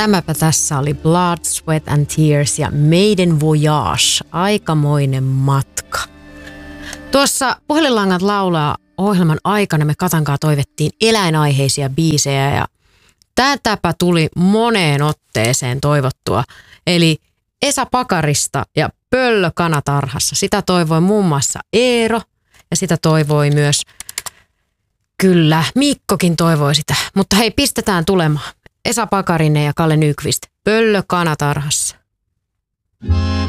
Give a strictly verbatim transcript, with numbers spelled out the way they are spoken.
Tämäpä tässä oli Blood, Sweat and Tears ja Maiden Voyage. Aikamoinen matka. Tuossa Puhelinlangat laulaa ohjelman aikana me Katankaa toivettiin eläinaiheisia biisejä ja tätäpä tuli moneen otteeseen toivottua. Eli Esa Pakarista ja Pöllö kanatarhassa. Sitä toivoi muun muassa Eero ja sitä toivoi myös, kyllä, Mikkokin toivoi sitä. Mutta hei, pistetään tulemaan. Esa Pakarinen ja Kalle Nyqvist. Pöllö kanatarhassa.